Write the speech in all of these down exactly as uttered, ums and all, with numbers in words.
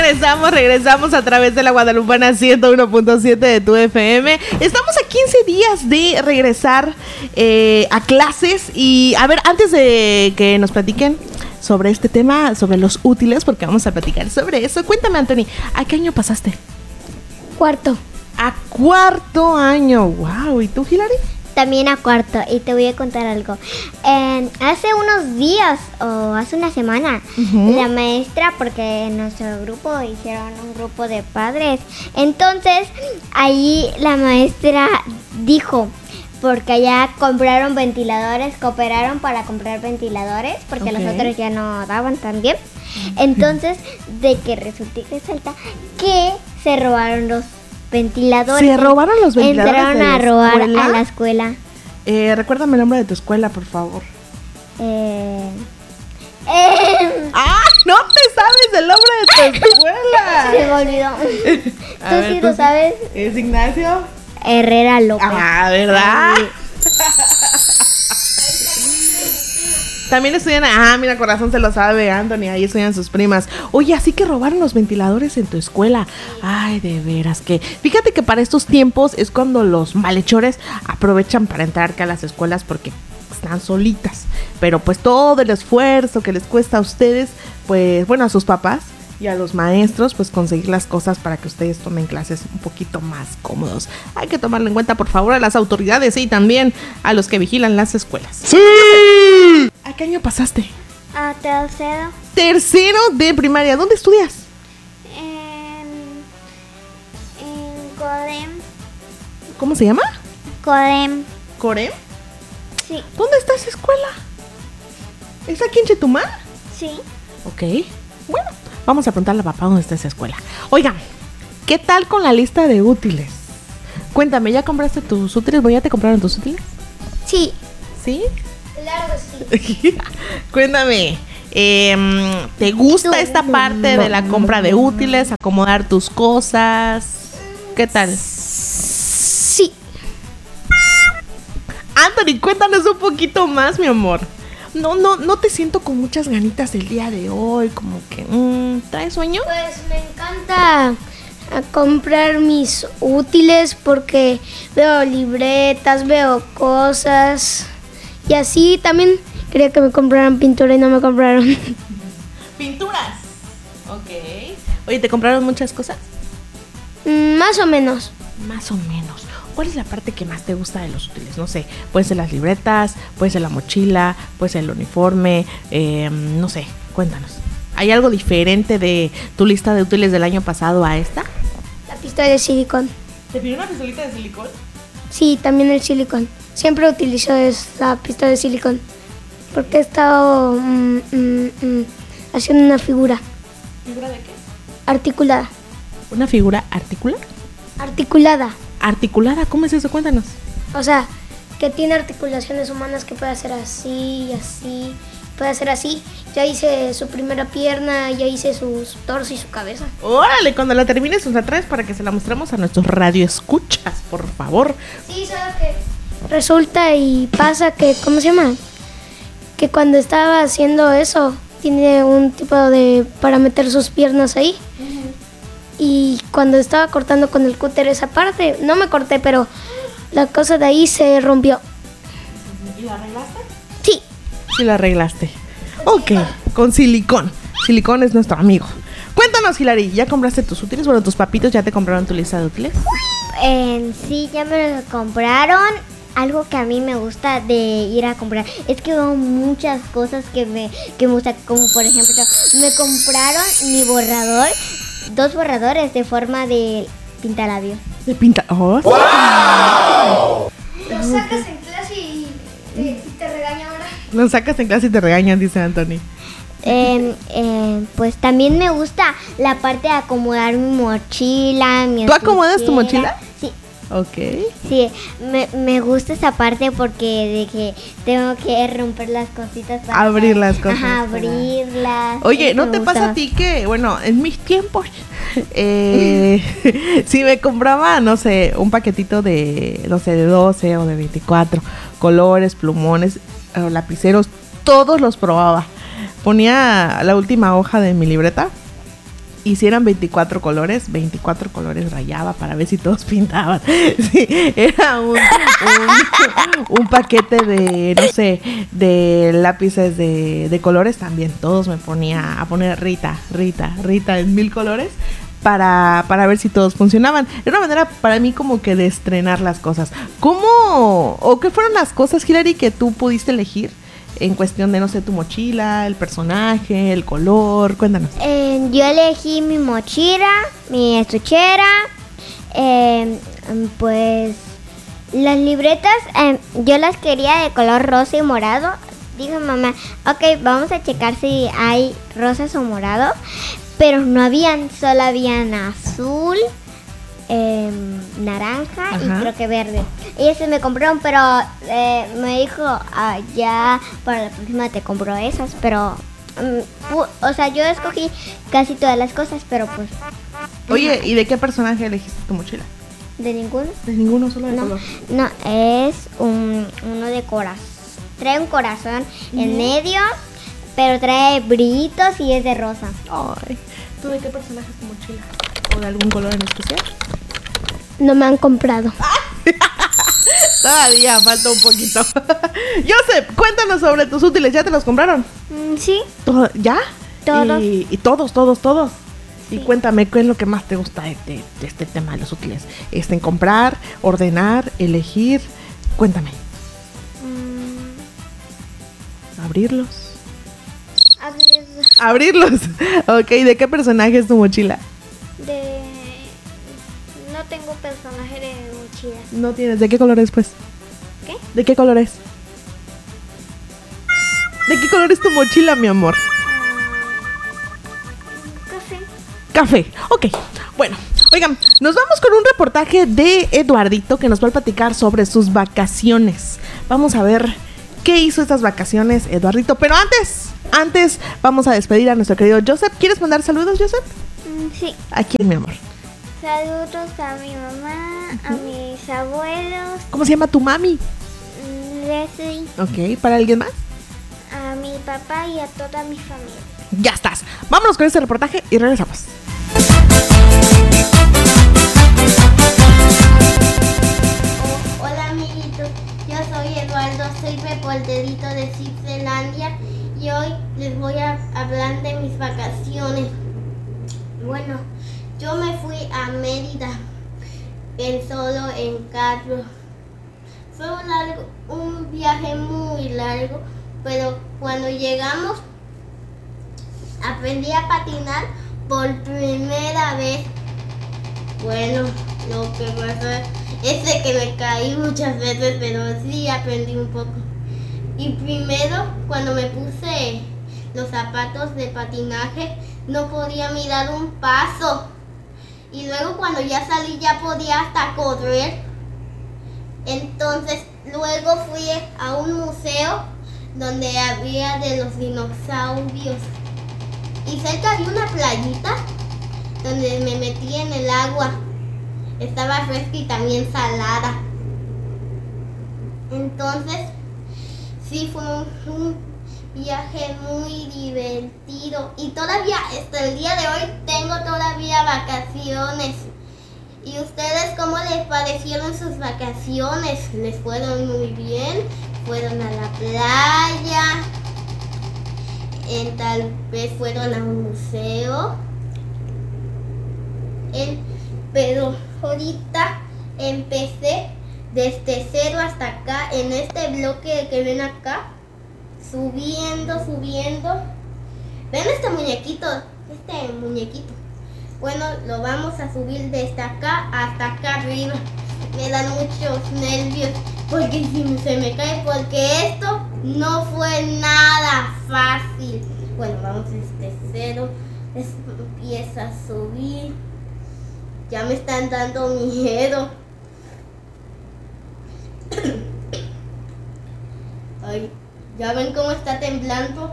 regresamos, regresamos a través de la Guadalupana ciento uno punto siete de tu F M. Estamos a quince días de regresar eh, a clases. Y a ver, antes de que nos platiquen sobre este tema, sobre los útiles, porque vamos a platicar sobre eso. Cuéntame, Anthony, ¿a qué año pasaste? Cuarto. A cuarto año. Wow. ¿Y tú, Hilary? También a cuarto, y te voy a contar algo. Eh, hace unos días o hace una semana, uh-huh. la maestra, porque en nuestro grupo hicieron un grupo de padres, entonces ahí la maestra dijo, porque allá compraron ventiladores, cooperaron para comprar ventiladores, porque okay. los otros ya no daban tan bien. Entonces, de que resulta y resalta que se robaron los ventiladores. ¿Se robaron los ventiladores? Entraron a robar escuela? a la escuela. Eh, recuérdame el nombre de tu escuela, por favor. Eh, eh, ¡Ah! ¡No te sabes el nombre de tu escuela! Se me olvidó. ¿Tú ver, sí lo sabes? ¿Es Ignacio? Herrera López. Ah, ¿verdad? Ay. También estudian, ah, mira, corazón se lo sabe, Anthony, ahí estudian sus primas. Oye, así que robaron los ventiladores en tu escuela. Ay, de veras que, fíjate que para estos tiempos es cuando los malhechores aprovechan para entrar acá a las escuelas porque están solitas. Pero pues todo el esfuerzo que les cuesta a ustedes, pues bueno, a sus papás y a los maestros, pues conseguir las cosas para que ustedes tomen clases un poquito más cómodos. Hay que tomarlo en cuenta, por favor, a las autoridades y también a los que vigilan las escuelas. ¡Sí! ¿A qué año pasaste? A tercero. Tercero de primaria. ¿Dónde estudias? En, en Corem. ¿Cómo se llama? Corem. ¿Corem? Sí. ¿Dónde está esa escuela? ¿Es aquí en Chetumal? Sí. Ok. Bueno, vamos a preguntarle a papá dónde está esa escuela. Oigan, ¿qué tal con la lista de útiles? Cuéntame, ¿ya compraste tus útiles? ¿Ya te compraron tus útiles? Sí. ¿Sí? Claro que sí. Cuéntame, eh, ¿te gusta esta parte de la compra de útiles? Acomodar tus cosas. ¿Qué tal? Sí. Anthony, cuéntanos un poquito más, mi amor. No, no, no te siento con muchas ganitas el día de hoy, como que, mmm, ¿traes sueño? Pues me encanta a comprar mis útiles porque veo libretas, veo cosas. Y así también quería que me compraran pintura y no me compraron. ¿Pinturas? Ok. Oye, ¿te compraron muchas cosas? Mm, más o menos. Más o menos. ¿Cuál es la parte que más te gusta de los útiles? No sé, puede ser las libretas, puede ser la mochila, puede ser el uniforme, eh, no sé, cuéntanos. ¿Hay algo diferente de tu lista de útiles del año pasado a esta? La pistola de silicón. ¿Te pidió una pistolita de silicón? Sí, también el silicón. Siempre utilizo esta pistola de silicón porque he estado mm, mm, mm, haciendo una figura. ¿Figura de qué? Articulada. ¿Una figura articular? Articulada. ¿Articulada? ¿Cómo es eso? Cuéntanos. O sea, que tiene articulaciones humanas que puede hacer así, así, puede hacer así. Ya hice su primera pierna, ya hice su, su torso y su cabeza. Órale, cuando la termines nos la traes para que se la mostremos a nuestros radioescuchas, por favor. Sí, ¿sabes qué? Resulta y pasa que, ¿cómo se llama? Que cuando estaba haciendo eso, tiene un tipo de, para meter sus piernas ahí. Uh-huh. Y cuando estaba cortando con el cúter esa parte, no me corté, pero la cosa de ahí se rompió. ¿Y la arreglaste? Sí. Sí la arreglaste. Ok, con silicón. Silicón es nuestro amigo. Cuéntanos, Hilary, ¿ya compraste tus útiles? Bueno, tus papitos ya te compraron tu lista de útiles. Eh, sí, ya me lo compraron. Algo que a mí me gusta de ir a comprar es que veo muchas cosas que me, que me gustan, como por ejemplo, me compraron mi borrador, dos borradores de forma de pintalabios. ¿De pinta? Oh. ¡Wow! Los sacas en clase y te, te regañan ahora. Los sacas en clase y te regañan, dice Anthony. Eh, eh, pues también me gusta la parte de acomodar mi mochila. Mi ¿Tú acomodas tu mochila? Sí. Ok. Sí, me, me gusta esa parte porque de que tengo que romper las cositas para abrir las cosas. Ajá, abrirlas. Oye, ¿no te pasa a ti que, bueno, en mis tiempos, eh, si me compraba, no sé, un paquetito de, no sé, de doce o de veinticuatro colores, plumones, o lapiceros, todos los probaba. Ponía la última hoja de mi libreta y si eran veinticuatro colores, veinticuatro colores rayaba para ver si todos pintaban. Sí, era un, un, un paquete de, no sé, de lápices de, de colores también. Todos me ponía a poner Rita, Rita, Rita en mil colores para, para ver si todos funcionaban. Era una manera para mí como que de estrenar las cosas. ¿Cómo o qué fueron las cosas, Hilary, que tú pudiste elegir? En cuestión de, no sé, tu mochila, el personaje, el color, cuéntanos. Eh, yo elegí mi mochila, mi estuchera, eh, pues las libretas, eh, yo las quería de color rosa y morado. Dijo mamá, ok, vamos a checar si hay rosas o morado, pero no habían, solo habían azul, Eh, naranja. Ajá. Y creo que verde. Ellos se me compraron, pero eh, me dijo, ah, ya para la próxima te compro esas, pero um, pu- o sea, yo escogí casi todas las cosas, pero pues. Oye, ¿y de qué personaje elegiste tu mochila? ¿De ninguno? De ninguno, solo de no, color. No, es un, uno de corazón. Trae un corazón uh-huh. en medio, pero trae brillitos y es de rosa. Ay, ¿tú de qué personaje es tu mochila? ¿O de algún color en especial? No me han comprado. Todavía falta un poquito. Joseph, cuéntanos sobre tus útiles. ¿Ya te los compraron? Mm, sí. ¿Todo- ¿Ya? Todos. Y, y todos, todos, todos. Sí. Y cuéntame, ¿qué es lo que más te gusta de, de, de este tema de los útiles? Este, en comprar, ordenar, elegir. Cuéntame. Mm. Abrirlos. Abrirlos. Abrirlos. Ok, ¿de qué personaje es tu mochila? De... No tengo personaje de mochila. No tienes. ¿De qué color es, pues? ¿Qué? ¿De qué color es? ¿De qué color es tu mochila, mi amor? Uh, café. Café. Ok. Bueno, oigan, nos vamos con un reportaje de Eduardito que nos va a platicar sobre sus vacaciones. Vamos a ver qué hizo estas vacaciones, Eduardito. Pero antes, antes vamos a despedir a nuestro querido Joseph. ¿Quieres mandar saludos, Joseph? Mm, sí. ¿A quién, mi amor? Saludos a mi mamá, uh-huh. a mis abuelos. ¿Cómo se llama tu mami? Leslie. Ok, ¿para alguien más? A mi papá y a toda mi familia. Ya estás. Vámonos con este reportaje y regresamos. Oh, hola amiguitos, yo soy Eduardo, soy reporterito de Zipzelandia y hoy les voy a hablar de mis vacaciones. Bueno, yo me fui a Mérida en solo en carro. Fue un, largo, un viaje muy largo, pero cuando llegamos aprendí a patinar por primera vez. Bueno, lo que pasó es de que me caí muchas veces, pero sí aprendí un poco. Y primero, cuando me puse los zapatos de patinaje, no podía mirar un paso. Y luego cuando ya salí ya podía hasta correr. Entonces luego fui a un museo donde había de los dinosaurios. Y cerca había una playita donde me metí en el agua. Estaba fresca y también salada. Entonces sí fue un, un viaje muy divertido. Y todavía hasta el día de hoy tengo todavía vacaciones. ¿Y ustedes cómo les parecieron sus vacaciones? ¿Les fueron muy bien? ¿Fueron a la playa? En, tal vez fueron a un museo. El, pero ahorita empecé desde cero hasta acá, en este bloque que ven acá, subiendo, subiendo. ¿Ven este muñequito? Este muñequito. Bueno, lo vamos a subir desde acá hasta acá arriba. Me dan muchos nervios porque si se me cae, porque esto no fue nada fácil. Bueno, vamos desde cero. Empieza a subir. Ya me están dando miedo. Ay, ¿ya ven cómo está temblando?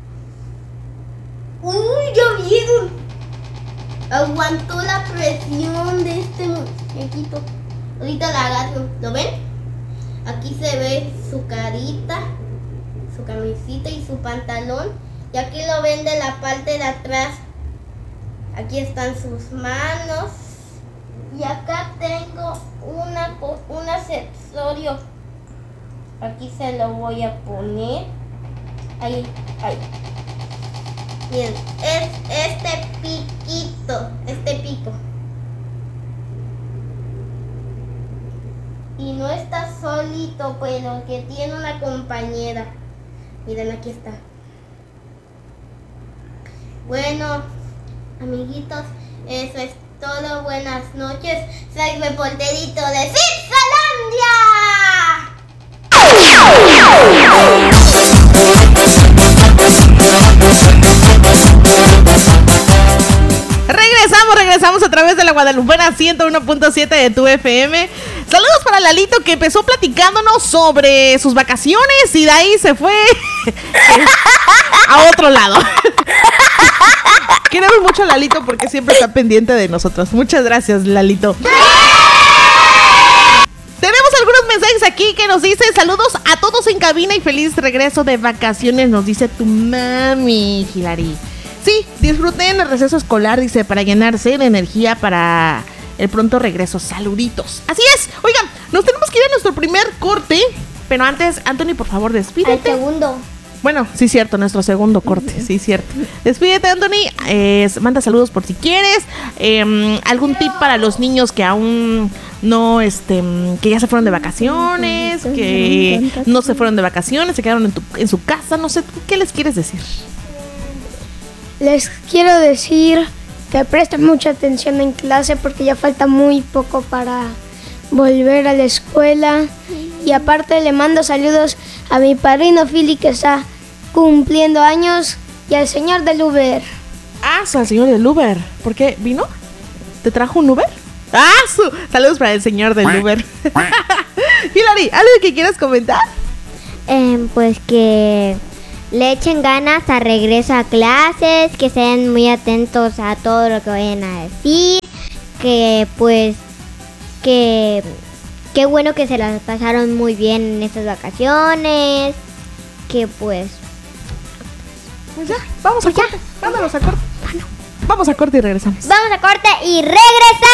¡Uy, ya vieron! Aguantó la presión de este muñequito. Ahorita la agarro. ¿Lo ven? Aquí se ve su carita, su camisita y su pantalón. Y aquí lo ven de la parte de atrás. Aquí están sus manos. Y acá tengo una, un accesorio. Aquí se lo voy a poner. Ahí, ahí. Bien, es este piquito, este pico. Y no está solito, bueno, que tiene una compañera. Miren, aquí está. Bueno, amiguitos, eso es todo. Buenas noches. Soy el reporterito de Zipzalandia. Regresamos, regresamos a través de la Guadalupana ciento uno punto siete de tu F M. Saludos para Lalito, que empezó platicándonos sobre sus vacaciones y de ahí se fue a otro lado. Queremos mucho a Lalito porque siempre está pendiente de nosotros. Muchas gracias, Lalito. Tenemos algunos mensajes aquí que nos dicen: saludos a todos en cabina y feliz regreso de vacaciones, nos dice tu mami, Hilary. Sí, disfruten el receso escolar, dice, para llenarse de energía para el pronto regreso. Saluditos. Así es. Oigan, nos tenemos que ir a nuestro primer corte, pero antes, Anthony, por favor, despídete. Al segundo. Bueno, sí, cierto, nuestro segundo corte, sí, cierto. Despídete, Anthony, eh, manda saludos por si quieres. Eh, algún tip para los niños que aún no, este, que ya se fueron de vacaciones, que no se fueron de vacaciones, se quedaron en, tu, en su casa, no sé, ¿qué les quieres decir? Les quiero decir que presten mucha atención en clase porque ya falta muy poco para volver a la escuela. Y aparte le mando saludos a mi padrino Philly, que está cumpliendo años, y al señor del Uber. Ah, al señor del Uber. ¿Por qué? ¿Vino? ¿Te trajo un Uber? Ah, su. Saludos para el señor del Uber. Hilary, ¿algo que quieras comentar? Eh, pues que le echen ganas a regreso a clases, que sean muy atentos a todo lo que vayan a decir, que pues que qué bueno que se las pasaron muy bien en estas vacaciones, que pues pues ya, vamos a corte, vámonos a corte. Vamos a corte y regresamos. Vamos a corte y regresamos.